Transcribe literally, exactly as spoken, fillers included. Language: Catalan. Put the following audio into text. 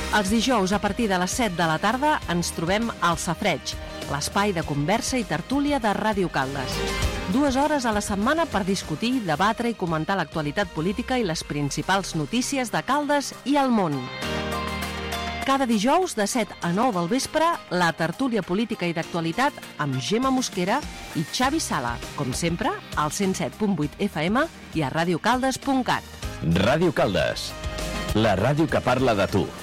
Els dijous, a partir de les set de la tarda, ens trobem al Safareig, l'espai de conversa i tertúlia de Ràdio Caldes. Dues hores a la setmana per discutir, debatre i comentar l'actualitat política i les principals notícies de Caldes i el món. Cada dijous, de set a nou del vespre, la tertúlia política i d'actualitat amb Gemma Mosquera i Xavi Sala, com sempre, al cent set punt vuit F M i a radiocaldes punt cat. Ràdio Caldes, la ràdio que parla de tu.